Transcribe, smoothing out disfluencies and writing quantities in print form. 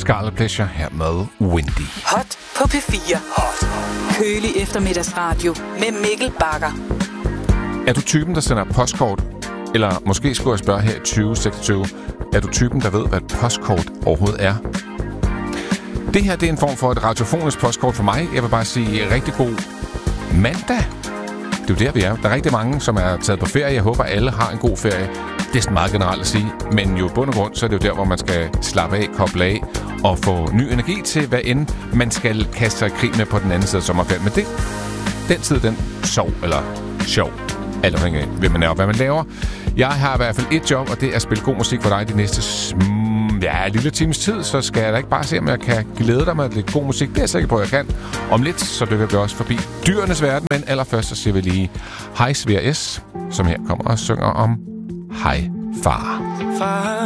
Scarlet Pleasure her med Windy. Hot på P4. Hot. Kølig eftermiddagsradio med Mikkel Bagger. Er du typen, der sender postkort? Eller måske skulle jeg spørge her i 2026. Er du typen, der ved, hvad et postkort overhovedet er? Det her det er en form for et radiofonisk postkort for mig. Jeg vil bare sige rigtig god mandag. Det er jo der, vi er. Der er rigtig mange, som er taget på ferie. Jeg håber, alle har en god ferie. Det er sådan meget generelt at sige. Men jo i bund og grund, så er det jo der, hvor man skal slappe af, koble af og få ny energi til, hvad end man skal kaste sig i krig med på den anden side af sommerferien. Men den tid, den sov eller sjov. Alt afhængig af, hvem man er og hvad man laver. Jeg har i hvert fald et job, og det er at spille god musik for dig de næste lille times tid. Så skal jeg da ikke bare se, om jeg kan glæde dig med lidt god musik. Det er jeg sikker på, at jeg kan. Om lidt, så dykker vi også forbi dyrenes verden. Men allerførst, så siger vi lige hej Svea S, som her kommer og synger om hej far.